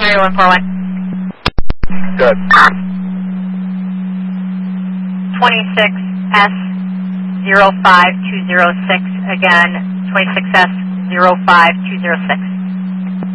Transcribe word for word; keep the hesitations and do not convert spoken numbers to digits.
three one four one. Good. twenty-six S zero five two zero six, again, twenty-six S zero five two zero six.